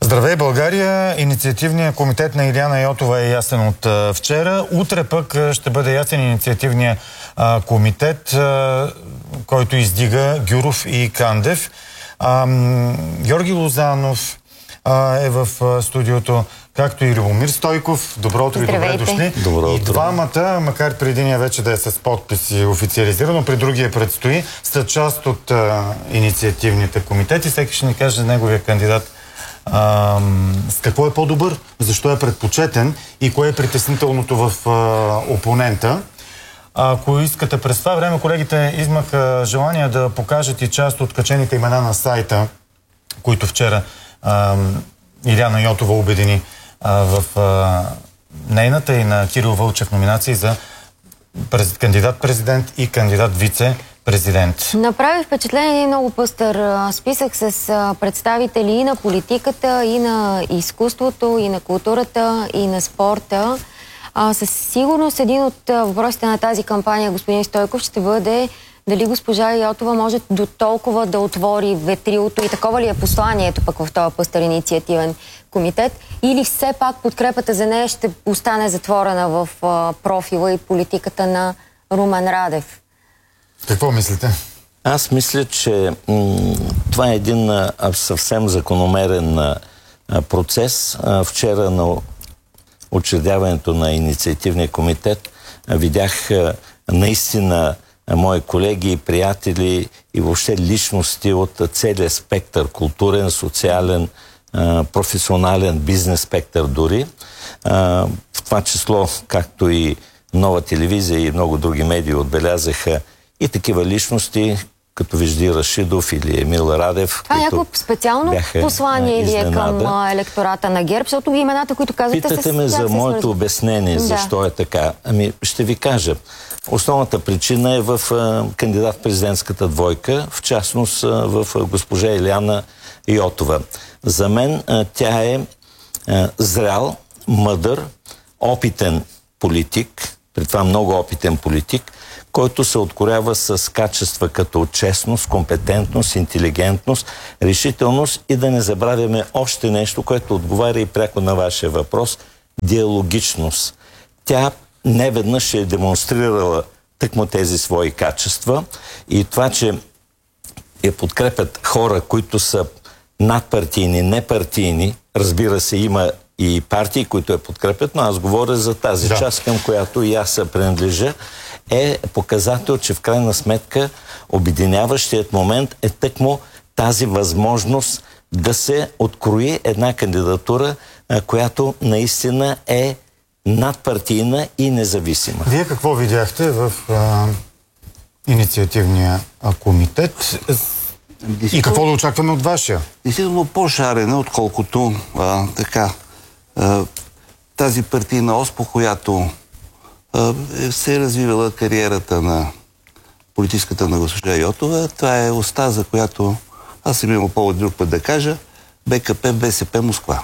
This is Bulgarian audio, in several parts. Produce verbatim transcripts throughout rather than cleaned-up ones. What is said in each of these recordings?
Здравей, България! Инициативният комитет на Илияна Йотова е ясен от а, вчера. Утре пък а, ще бъде ясен инициативният а, комитет, а, който издига Гюров и Кандев. А, Георги Лозанов а, е в а, студиото, както и Любомир Стойков. Добро утро и добре дошли. Добро утро. И двамата, макар при единия вече да е с подписи официализирано, при другия предстои, са част от а, инициативните комитети. Всеки ще ни каже неговия кандидат А, с какво е по-добър, защо е предпочетен и кое е притеснителното в а, опонента. Ако искате през това време, колегите измаха желание да покажат и част от качените имена на сайта, които вчера а, Илияна Йотова обедини а, в а, нейната и на Кирил Вълчев номинации за през, кандидат-президент и кандидат-вице-президент. Направи впечатление един много пъстър списък с представители и на политиката, и на изкуството, и на културата, и на спорта. А, със сигурност един от въпросите на тази кампания, господин Стойков, ще бъде дали госпожа Йотова може до толкова да отвори ветрилото и такова ли е посланието пък в този пъстър инициативен комитет, или все пак подкрепата за нея ще остане затворена в а, профила и политиката на Румен Радев? Какво мислите? Аз мисля, че това е един а, съвсем закономерен а, процес. А, вчера на учредяването на инициативния комитет а, видях а, наистина а, мои колеги, приятели и въобще личности от а, целия спектър, културен, социален, а, професионален, бизнес спектър дори. А, в това число, както и Нова телевизия и много други медии отбелязаха и такива личности, като Вежди Рашидов или Емил Радев. Това е някакво специално послание или е към електората на ГЕРБ, защото имената, които казвате, питате ме за моето обяснение, да. Защо е така. Ами, ще ви кажа. Основната причина е в а, кандидат-президентската двойка, в частност а, в а, госпожа Илияна Йотова. За мен а, тя е а, зрял, мъдър, опитен политик, при това много опитен политик, който се откорява с качества като честност, компетентност, интелигентност, решителност и да не забравяме още нещо, което отговаря и пряко на вашия въпрос – диалогичност. Тя неведнъж е демонстрирала тъкмо тези свои качества и това, че я подкрепят хора, които са надпартийни, непартийни, разбира се, има и партии, които я подкрепят, но аз говоря за тази да. част, към която и аз се принадлежа, е показател, че в крайна сметка обединяващият момент е тъкмо тази възможност да се открои една кандидатура, която наистина е надпартийна и независима. Вие какво видяхте в а, инициативния а, комитет и какво да очакваме от вашия? Действително по-шарена, отколкото а, така а, тази партийна ос, по която се е развивала кариерата на политическата на госпожа Йотова. Това е оста, за която аз съм имал повод друг път да кажа БКП, БСП, Москва.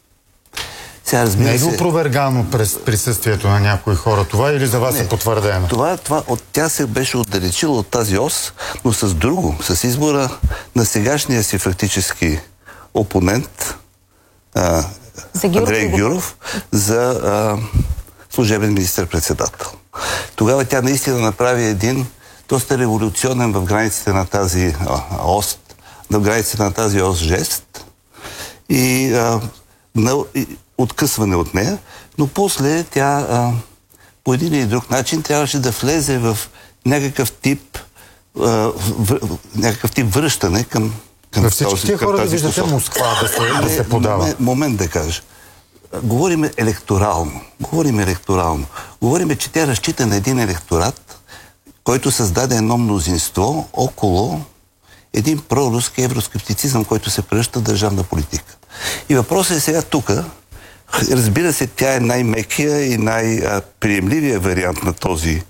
Сега, разбира не е ли се, опровергано през присъствието на някои хора това или за вас не, е потвърдено? Това, това, от, тя се беше отдалечила от тази ос, но с друго, с избора на сегашния си фактически опонент а, Андрей Гюров за а, служебен министър-председател. Тогава тя наистина направи един доста революционен в границите на тази ос, в границите на тази ос жест и, а, на, и откъсване от нея, но после тя а, по един или друг начин трябваше да влезе в някакъв тип а, в, в, някакъв тип връщане към, към всички този, тия хора да виждате Москва да се, да се подава. Момент, момент да кажа. Говориме електорално. Говориме електорално. Говориме, че тя разчита на един електорат, който създаде едно мнозинство около един проруски евроскептицизъм, който се превръща в държавна политика. И въпросът е сега тук. Разбира се, тя е най-мекия и най-приемливия вариант на този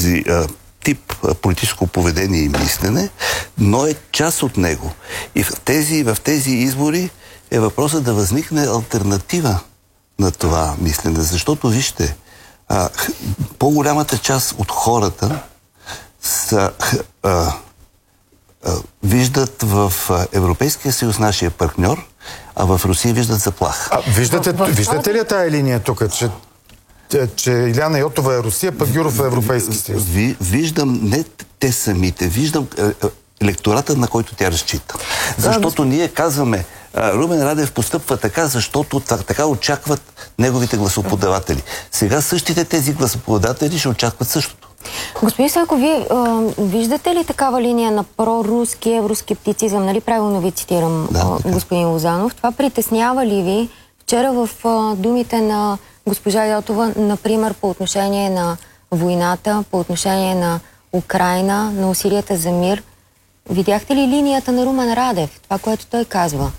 тип политическо поведение и мислене, но е част от него. И в тези, в тези избори е въпросът да възникне алтернатива на това мислене. Защото, вижте, по-голямата част от хората са, а, а, виждат в Европейския съюз нашия партньор, а в Русия виждат заплаха. А, виждате, виждате ли тая линия тук, че, че Иляна Йотова е Русия, пък Гюров е Европейски съюз? Ви, виждам не те самите, виждам електората, на който тя разчита. Защото ние казваме, Румен Радев постъпва така, защото така очакват неговите гласоподаватели. Сега същите тези гласоподаватели ще очакват същото. Господин Стойко, вие а, виждате ли такава линия на проруски евроскептицизъм? Нали правилно ви цитирам, да, а, господин Лозанов. Това притеснява ли ви? Вчера в а, думите на госпожа Йотова, например, по отношение на войната, по отношение на Украйна, на усилията за мир, видяхте ли линията на Румен Радев? Това, което той казва?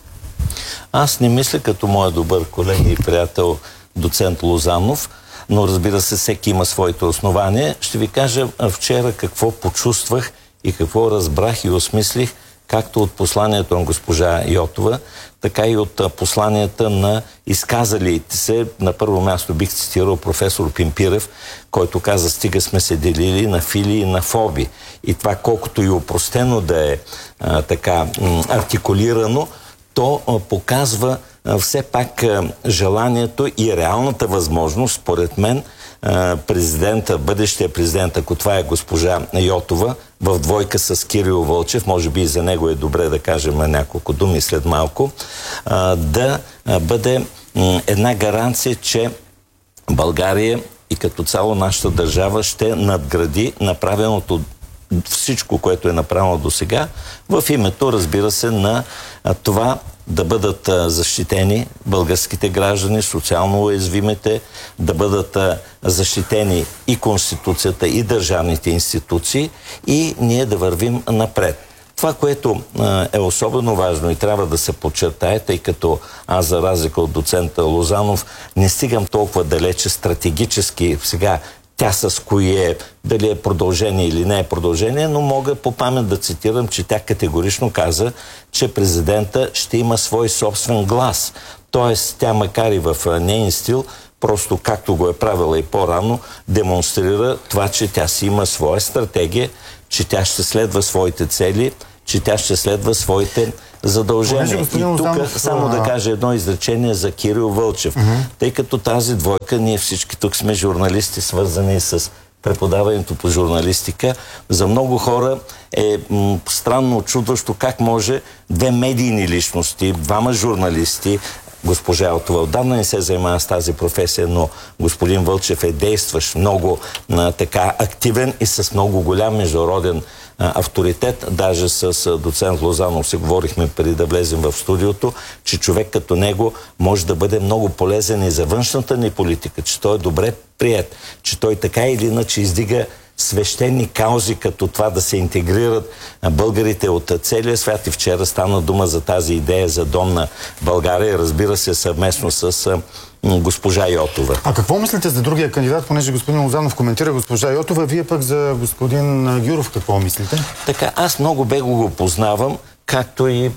Аз не мисля като моя добър колега и приятел доцент Лозанов, но разбира се, всеки има своите основания. Ще ви кажа вчера какво почувствах и какво разбрах и осмислих, както от посланието на госпожа Йотова, така и от посланията на изказалите се. На първо място бих цитирал професор Пимпирев, който каза: стига сме се делили на фили и на фоби. И това, колкото и опростено да е а, така м, артикулирано, то а, показва а, все пак а, желанието и реалната възможност, според мен, а, президента, бъдещия президент, ако това е госпожа Йотова, в двойка с Кирил Вълчев, може би и за него е добре да кажем няколко думи след малко, а, да а, бъде м, една гаранция, че България и като цяло нашата държава ще надгради направеното всичко, което е направено до сега, в името, разбира се, на а, това да бъдат а, защитени българските граждани, социално уязвимите, да бъдат а, защитени и Конституцията, и държавните институции, и ние да вървим напред. Това, което а, е особено важно и трябва да се подчертае, тъй като аз, за разлика от доцента Лозанов, не стигам толкова далече стратегически сега тя с кои е, дали е продължение или не е продължение, но мога по памет да цитирам, че тя категорично каза, че президента ще има свой собствен глас. Тоест, тя макар и в нейн стил, просто както го е правила и по-рано, демонстрира това, че тя си има своя стратегия, че тя ще следва своите цели, че тя ще следва своите задължения. И тук само да кажа едно изречение за Кирил Вълчев. Uh-huh. Тъй като тази двойка, ние всички тук сме журналисти, свързани с преподаването по журналистика, за много хора е м, странно, чудващо как може две медийни личности, двама журналисти, госпожа Йотова отдавна не се занимава с тази професия, но господин Вълчев е действащ, много а, така активен и с много голям международен а, авторитет. Даже с а, доцент Лозанов се говорихме преди да влезем в студиото, че човек като него може да бъде много полезен и за външната ни политика, че той е добре приет, че той така или иначе издига свещени каузи, като това да се интегрират българите от целия свят. И вчера стана дума за тази идея за дом на България, разбира се, съвместно с госпожа Йотова. А какво мислите за другия кандидат, понеже господин Лозанов коментира госпожа Йотова, вие пък за господин Гюров какво мислите? Така, аз много бегло го познавам, както и,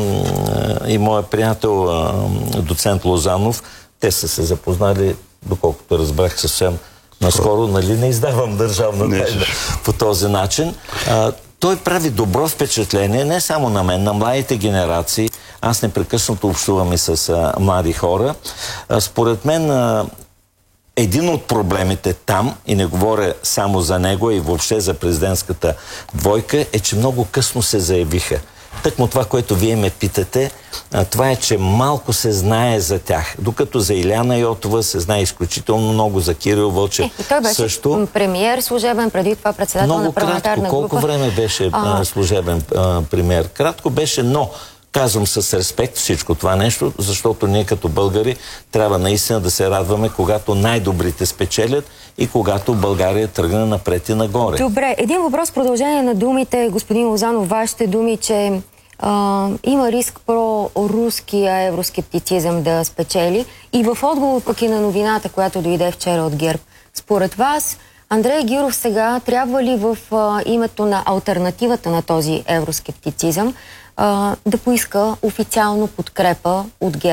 и моя приятел доцент Лозанов. Те са се запознали, доколкото разбрах съвсем наскоро, нали, не издавам държавна тайна по този начин. А, той прави добро впечатление не само на мен, на младите генерации. Аз непрекъснато общувам и с а, млади хора. А, според мен а, един от проблемите там, и не говоря само за него, и въобще за президентската двойка, е, че много късно се заявиха. Тъкмо това, което вие ме питате, това е, че малко се знае за тях. Докато за Иляна Йотова се знае изключително много, за Кирил Вълчев е, той беше също. Премиер служебен, преди това председател много на парламентарна кратко. група. Колко време беше а... служебен а, премиер? Кратко беше, но казвам с респект всичко това нещо, защото ние като българи трябва наистина да се радваме, когато най-добрите спечелят и когато България тръгне напред и нагоре. Добре, един въпрос в продължение на думите, господин Лозанов, вашите думи, че а, има риск про-руския евроскептицизъм да спечели, и в отговор пък и на новината, която дойде вчера от ГЕРБ. Според вас, Андрей Гюров сега трябва ли в а, името на алтернативата на този евроскептицизъм а, да поиска официално подкрепа от ГЕРБ?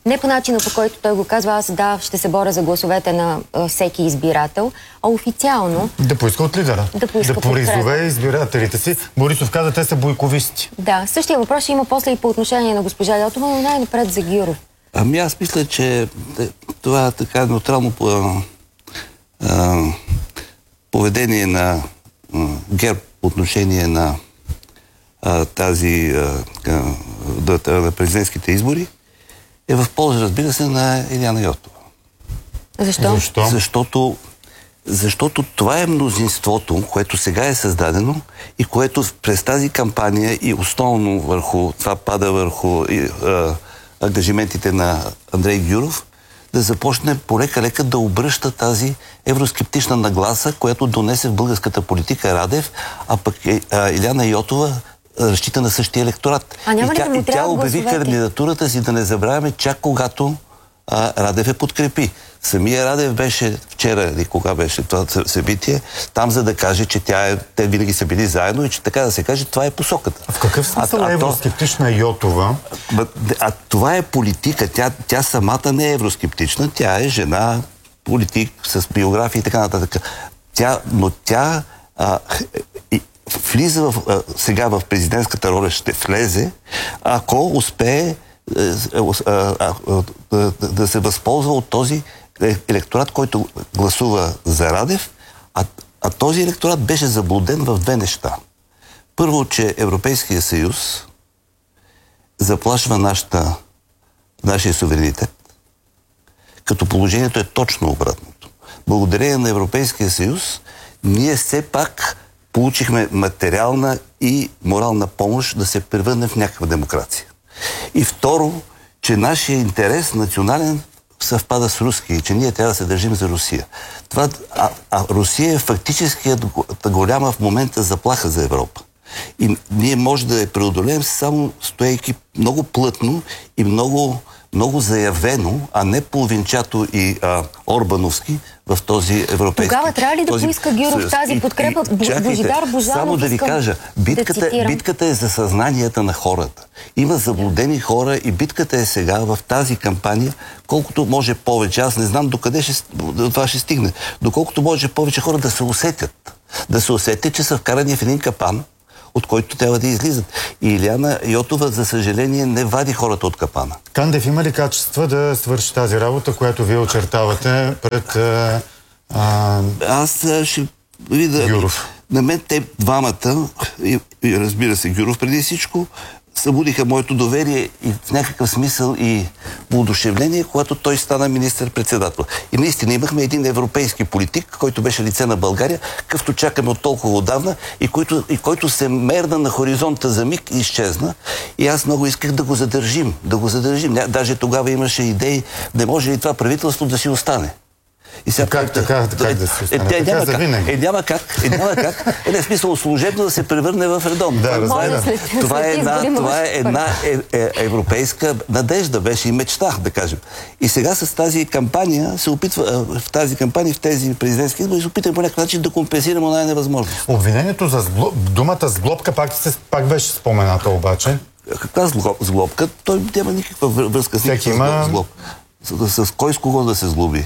Не по начина, по който той го казва, аз да, ще се боря за гласовете на а, всеки избирател, а официално... Да поиска от лидера. Да, поиска да поризове избирателите си. Борисов каза, те са бойковисти. Да, същия въпрос ще има после и по отношение на госпожа Йотова, но най-напред за Гюров. Ами аз мисля, че това е така неутрално по, а, поведение на а, ГЕРБ по отношение на а, тази а, а, на президентските избори е в полза, разбира се, на Илияна Йотова. Защо? Защо? Защото, защото това е мнозинството, което сега е създадено и което през тази кампания и основно върху, това пада върху и, а, ангажиментите на Андрей Гюров, да започне полека-лека да обръща тази евроскептична нагласа, която донесе в българската политика Радев, а пък а, Илияна Йотова разчита на същия електорат. А няма и тя, ли да му и тя обяви кандидатурата си, да не забравяме, чак когато а, Радев я подкрепи. Самия Радев беше вчера, или кога беше това събитие, там за да каже, че тя е, те винаги са били заедно и че така да се каже, това е посоката. В какъв смисъл а, е а евроскептична Йотова? А, а това е политика. Тя, тя самата не е евроскептична. Тя е жена, политик, с биография и така нататък. Тя, но тя а, и, влиза в, а, сега в президентската роля, ще влезе, ако успее да се възползва от този електорат, който гласува за Радев, а, а този електорат беше заблуден в две неща. Първо, че Европейския съюз заплашва нашата, нашия суверенитет, като положението е точно обратното. Благодарение на Европейския съюз, ние все пак получихме материална и морална помощ да се превърнем в някаква демокрация. И второ, че нашия интерес национален съвпада с руски и че ние трябва да се държим за Русия. Това, а, а Русия е фактически голяма в момента заплаха за Европа. И ние може да я преодолеем само стоейки много плътно и много, много заявено, а не половинчато и а, орбановски в този европейски... Тогава трябва ли да този, поиска Гюров тази подкрепа? Божидар Божанов, само да ви кажа, битката, да битката е за съзнанията на хората. Има заблудени хора и битката е сега в тази кампания, колкото може повече. Аз не знам докъде ще, това ще стигне. Доколкото може повече хора да се усетят. Да се усетят, че са вкарани в един капан, от който трябва да излизат. И Илияна Йотова, за съжаление, не вади хората от капана. Кандев има ли качества да свърши тази работа, която вие очертавате пред а, а... Аз ще видя... Гюров? На мен те двамата, и, и разбира се Гюров преди всичко, събудиха моето доверие и в някакъв смисъл и воодушевление, когато той стана министър-председател. И наистина имахме един европейски политик, който беше лице на България, къвто чакаме от толкова отдавна и който, и който се мерна на хоризонта за миг и изчезна. И аз много исках да го задържим. Да го задържим. Даже тогава имаше идеи, не може ли това правителство да си остане. И сега как, така, така, как да се остане? Е, така няма, за как, винаги. е, няма как. Е, няма как. Е, не, в смисъл служебно да се превърне в редом. Да, това, да. е, това е една, това е една е, е, европейска надежда, беше и мечта, да кажем. И сега с тази кампания се опитва, в тази кампания, в тези президентски избори, се опитваме по някакъв начин да компенсираме най-невъзможно. Обвинението за зглоб... думата сглобка пак, се, пак беше спомената обаче. Каква сглобка? Той няма никаква връзка с никаква има... сглобка. С, с кой с кого да се сглоби?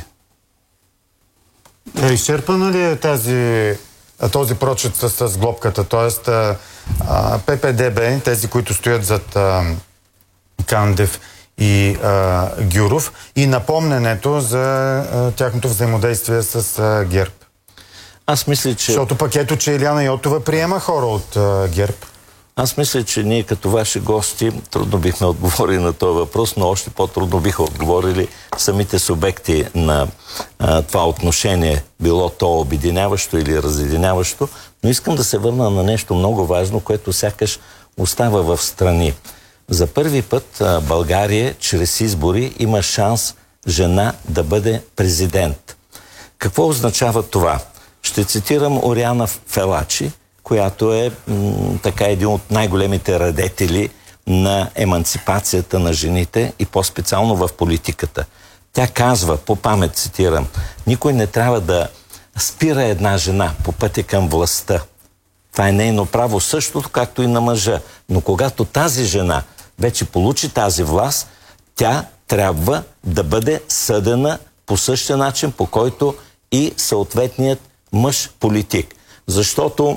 Е, изчерпана ли е тази, този прочит с, с глобката? Тоест П П Д Б, тези, които стоят зад а, Кандев и а, Гюров, и напомненето за а, тяхното взаимодействие с а, ГЕРБ. Аз мисля, че... Защото пък ето, че Илияна Йотова приема хора от а, ГЕРБ. Аз мисля, че ние като ваши гости трудно бихме отговорили на този въпрос, но още по-трудно биха отговорили самите субекти на а, това отношение, било то обединяващо или разединяващо. Но искам да се върна на нещо много важно, което сякаш остава в страни. За първи път а, България чрез избори има шанс жена да бъде президент. Какво означава това? Ще цитирам Ориана Фелачи, която е м, така един от най-големите радетели на еманципацията на жените и по-специално в политиката. Тя казва, по памет цитирам, никой не трябва да спира една жена по пътя към властта. Това е нейно право същото, както и на мъжа. Но когато тази жена вече получи тази власт, тя трябва да бъде съдена по същия начин, по който и съответният мъж политик. Защото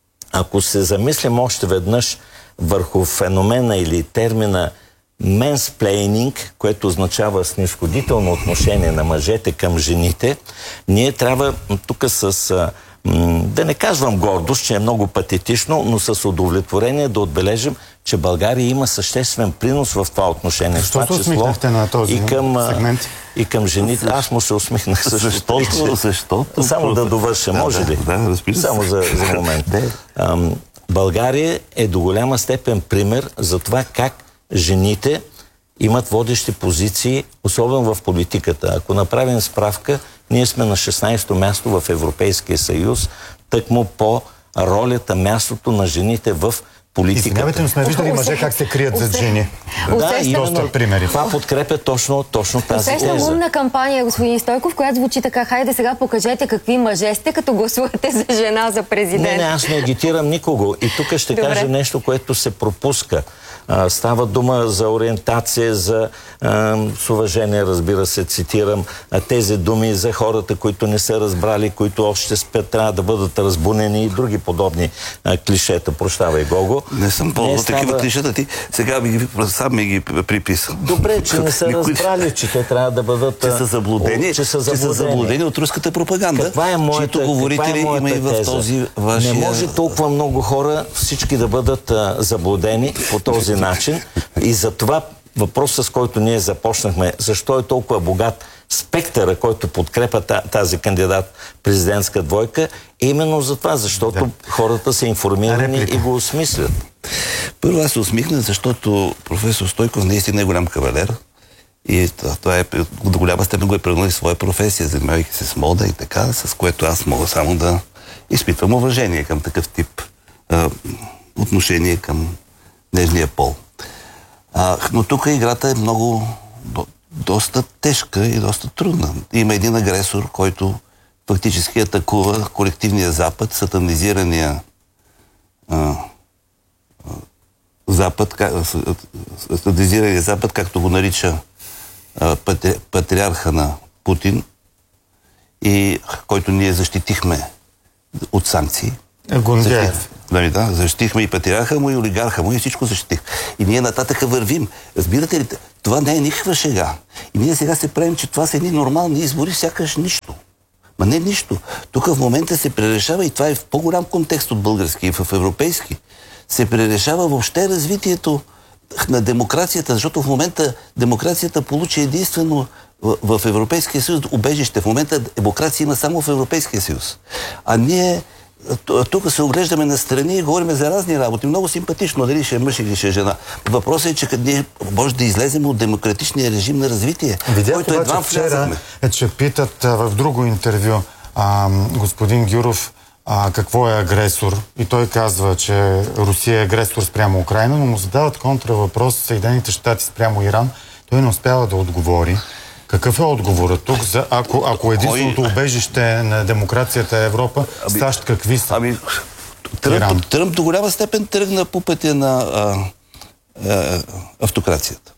ако се замислим още веднъж върху феномена или термина менсплейнинг, което означава снизходително отношение на мъжете към жените, ние трябва тук с, да не казвам гордост, че е много патетично, но с удовлетворение да отбележим, че България има съществен принос в това отношение. Защо се усмихнахте на този и към, сегмент? И към жените. Аз му се усмихнах също. Защото, защото... Само да довърша, може ли? Да, да, разбира се. Само за, за момент. Ам, България е до голяма степен пример за това как жените имат водещи позиции, особено в политиката. Ако направим справка, ние сме на шестнайсето място в Европейския съюз, тъкмо по ролята, мястото на жените в политиката. Извинявайте, но сме виждали мъже как се крият зад жени. Да, и доста примери. Това подкрепя точно, точно тази теза. Усещам умна кампания, господин Стойков, която звучи така: хайде сега покажете какви мъже сте, като гласувате за жена за президент. Не, не, аз не агитирам никого. И тук ще Добре. кажа нещо, което се пропуска. А, става дума за ориентация, за а, с уважение, разбира се, цитирам а, тези думи за хората, които не са разбрали, които още спят, трябва да бъдат разбунени и други подобни а, клишета. Прощавай, Гого. Не съм ползвал става... такива клишета, ти сега ми ги, сам ми ги приписа. Добре, че не са Никой... разбрали, че те трябва да бъдат... Че са заблудени, че са заблудени, че са заблудени от руската пропаганда. Каква е моята, говорители каква е има и в теза? този вашия... Не може толкова много хора всички да бъдат а, заблудени по този начин. И за това въпросът, с който ние започнахме, защо е толкова богат спектъра, който подкрепа тази кандидат президентска двойка, е именно за това, защото да. хората са информирани и го осмислят. Първо аз се усмихнах, защото професор Стойков наистина е голям кавалер и това е до голяма степен го е превърнал своя професия, занимавайки се с мода и така, с което аз мога само да изпитвам уважение към такъв тип а, отношение към нежния пол. А, но тук играта е много, до, доста тежка и доста трудна. Има един агресор, който фактически атакува колективния Запад, сатанизирания а, а, Запад, как, сатанизирания Запад, както го нарича а, патри, патриарха на Путин, и който ние защитихме от санкции. Гундяев. Да, да, защитихме и патриарха му, и олигарха му, и всичко защитих. И ние нататъка вървим. Разбирате ли, това не е никаква шега. И ние сега се правим, че това са едни нормални избори, сякаш нищо. Ма не нищо. Тук в момента се пререшава, и това е в по-голям контекст от български и в европейски, се пререшава въобще развитието на демокрацията, защото в момента демокрацията получи единствено в, в Европейския съюз убежище. В момента демокрация има само в Европейския съюз. А ние тук се оглеждаме на страни и говорим за разни работи. Много симпатично, дали ще е мъж или ще е жена. Въпросът е, че ние може да излезем от демократичния режим на развитие. Видяхте обаче вчера, е, че питат а, в друго интервю а, господин Гюров а, какво е агресор. И той казва, че Русия е агресор спрямо Украйна, но му задават контравъпрос Съединените щати спрямо Иран. Той не успява да отговори. Какъв е отговорът тук? За, ако, ако единственото убежище на демокрацията е Европа, ами, САЩ какви са? Ами, Тръмп, Тръмп до голяма степен тръгна по пътя на а, а, автокрацията.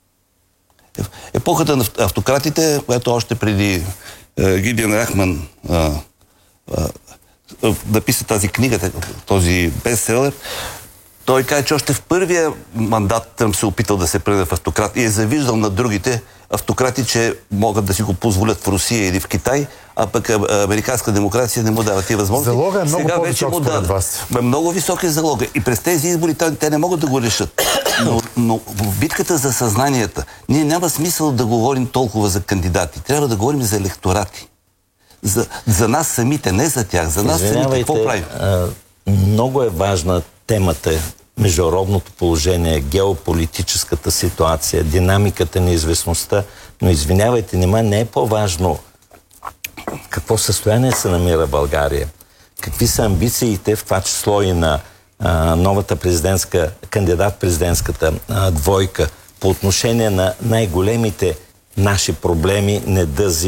Епохата на автократите, която още преди а, Гидеон Рахман а, а, написа тази книга, този бестселер, той каза, че още в първия мандат Тръмп се опитал да се превърне в автократ и е завиждал на другите автократи, че могат да си го позволят в Русия или в Китай, а пък американска демокрация не му дава тия възможности. Залога е много Сега по-висок според вас. Много висок е залога. И през тези избори те не могат да го решат. Но, но в битката за съзнанията ние няма смисъл да говорим толкова за кандидати. Трябва да говорим за електорати. За, за нас самите, не за тях. За нас самите. Какво правим? А, много е важна темата, международното положение, геополитическата ситуация, динамиката, неизвестността. Но извинявайте, нема не е по-важно какво състояние се намира България, какви са амбициите, в това число и на а, новата президентска, кандидат-президентската а, двойка по отношение на най-големите наши проблеми, недъзи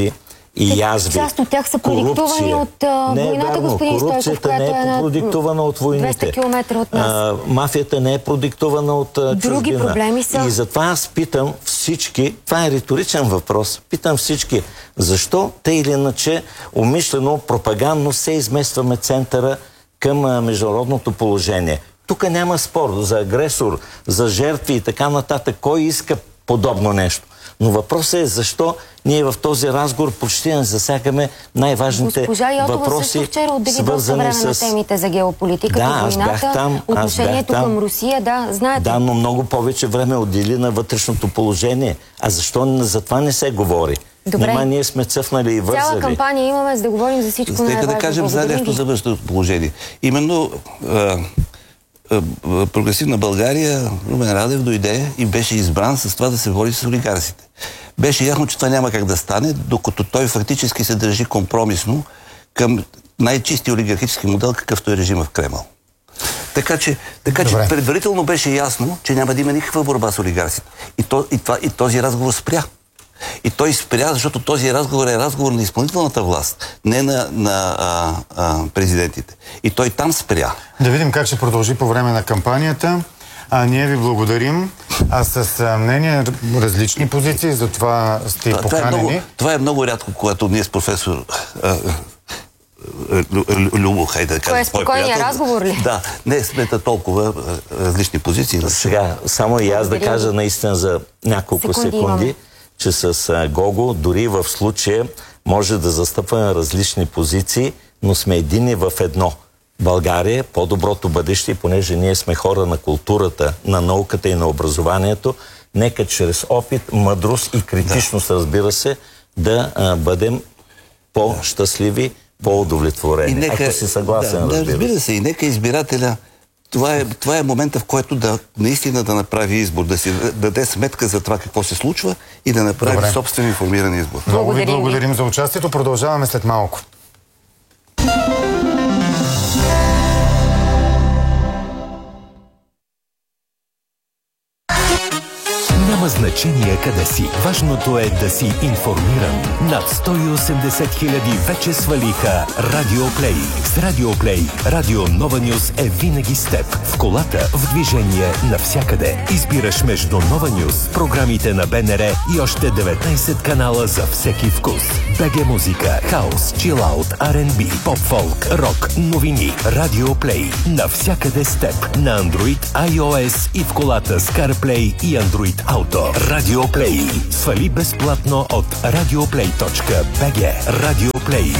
и язви. Част от тях са продиктувани от а, не, войната, верно. господин Стойков, Корупцията която не е е на продиктувана от войните. двеста километра от нас. А, мафията не е продиктувана от а, Други чужбина. проблеми са. И затова аз питам всички, това е риторичен въпрос, питам всички, защо те или иначе умишлено, пропагандно се изместваме центъра към а, международното положение. Тук няма спор за агресор, за жертви и така нататък. Кой иска подобно нещо? Но въпросът е защо ние в този разговор почти не засягаме най-важните въпроси, също вчера отдели доста време с... на темите за геополитиката, да, войната, там, отношението към Русия, да, знаете. Да, но много повече време отдели на вътрешното положение. А защо за това не се говори? Добре. Нима ние сме цъфнали и вързали. Цяла кампания имаме, за да говорим за всичко най-важно. Нека да кажем за нещо за вътрешното положение. Именно а, а, Прогресивна България, Румен Радев дойде и беше избран с това да се бори с олигарсите. Беше ясно, че това няма как да стане, докато той фактически се държи компромисно към най-чисти олигархически модел, какъвто е режима в Кремъл. Така че, така че предварително беше ясно, че няма да има никаква борба с олигарсите. И, то, и, това, и този разговор спря. И той спря, защото този разговор е разговор на изпълнителната власт, не на, на а, а, президентите. И той там спря. Да видим как ще продължи по време на кампанията. А ние ви благодарим. А с а, мнение, различни позиции, затова сте и поканени. Това е, много, това е много рядко, когато ние с професор а, Любо, хайде да кажем. Това е спокойния разговор ли? Да, не сме толкова различни позиции. Сега, само и аз да кажа наистина за няколко секунди, секунди че с а, Гого, дори в случая, може да застъпваме различни позиции, но сме едини в едно. България, по-доброто бъдеще, понеже ние сме хора на културата, на науката и на образованието, нека чрез опит, мъдрост и критичност, да. разбира се, да а, бъдем по-щастливи, по-удовлетворени. Нека, ако си съгласен, да, разбира, разбира се. И нека избирателя, това е, това е момента, в който да наистина да направи избор, да си даде сметка за това какво се случва и да направи Добре. собствен информиран избор. Много ви благодарим за участието. Продължаваме след малко. Няма значение къде си. Важното е да си информиран. Над сто и осемдесет хиляди вече свалиха Радиоплей. С Радиоплей Радио Нова Нюс е винаги с теб. В колата, в движение, навсякъде. Избираш между Нова Нюс, програмите на БНР и още деветнайсет канала за всеки вкус. БГ музика, хаус, чилаут, Ар енд Би, поп-фолк, рок, новини. Радиоплей. Навсякъде с теб. На Android, iOS и в колата с CarPlay и Android Auto. Радиоплей. Свали безплатно от радиоплей точка би джи. Радиоплей.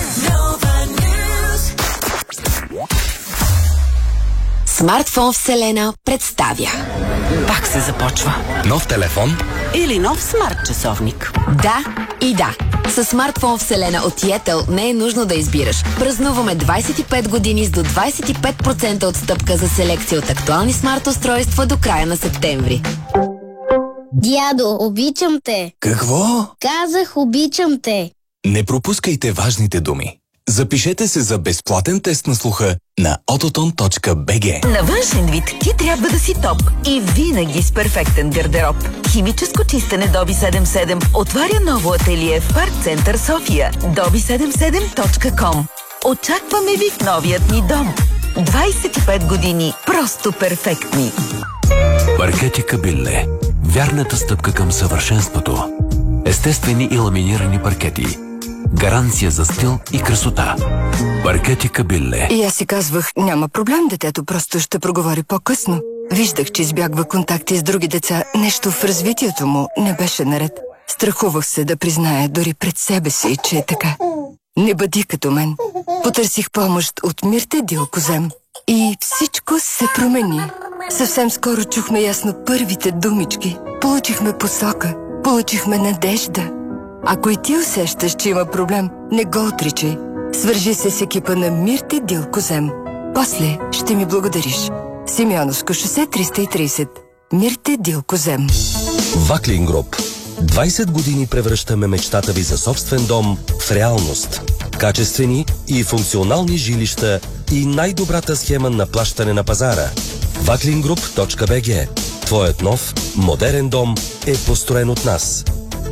Смартфон Вселена представя. Пак се започва. Нов телефон? Или нов смарт часовник. Да и да. С смартфон Вселена от Yettel не е нужно да избираш. Празнуваме двайсет и пет години с до двайсет и пет процента отстъпка за селекция от актуални смарт устройства до края на септември. Дядо, обичам те. Какво? Казах, обичам те. Не пропускайте важните думи. Запишете се за безплатен тест на слуха на ототон точка би джи. На външен вид ти трябва да си топ и винаги с перфектен гардероб. Химическо чистене Доби седемдесет и седем отваря ново ателие в Парк Център София. доби седемдесет и седем точка ком. Очакваме ви в новият ни дом. двайсет и пет години просто перфектни. Паркети Кабилле. Вярната стъпка към съвършенството. Естествени и ламинирани паркети. Гаранция за стил и красота. Паркети Кабилле. И аз си казвах, няма проблем, детето просто ще проговори по-късно. Виждах, че избягва контакти с други деца. Нещо в развитието му не беше наред. Страхувах се да призная дори пред себе си, че е така. Не бъди като мен. Потърсих помощ от Мирте Дилкозем. И всичко се промени. Съвсем скоро чухме ясно първите думички. Получихме посока. Получихме надежда. Ако и ти усещаш, че има проблем, не го отричай. Свържи се с екипа на Мирте Дилкозем. После ще ми благодариш. Симеоновско шосе триста и трийсет. Мирте Дилкозем. Ваклин Груп. двайсет години превръщаме мечтата ви за собствен дом в реалност. Качествени и функционални жилища и най-добрата схема на плащане на пазара. ваклингруп точка би джи. Твоят нов, модерен дом е построен от нас.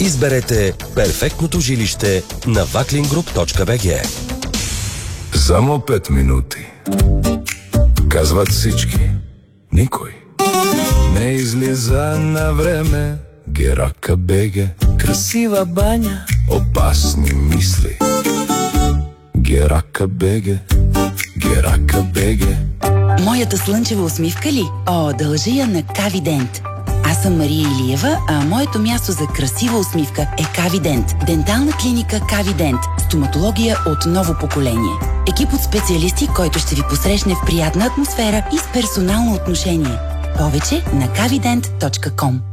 Изберете перфектното жилище на ваклингруп точка би джи. Само пет минути. Казват всички. Никой не излиза на време. Герака БГ. Красива баня. Опасни мисли. Герака БГ. Герака БГ. Моята слънчева усмивка ли? О, дължи я на Кавидент. Аз съм Мария Илиева, а моето място за красива усмивка е Кавидент. Дентална клиника Кавидент. Стоматология от ново поколение. Екип от специалисти, който ще ви посрещне в приятна атмосфера и с персонално отношение. Повече на кавидент точка ком.